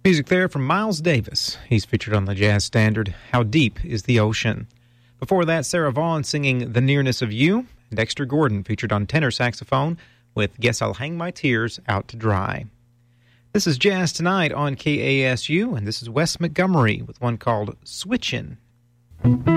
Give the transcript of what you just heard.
Music there from Miles Davis. He's featured on the jazz standard, How Deep is the Ocean. Before that, Sarah Vaughan singing The Nearness of You. Dexter Gordon featured on tenor saxophone with Guess I'll Hang My Tears Out to Dry. This is Jazz Tonight on KASU, and this is Wes Montgomery with one called Switchin'.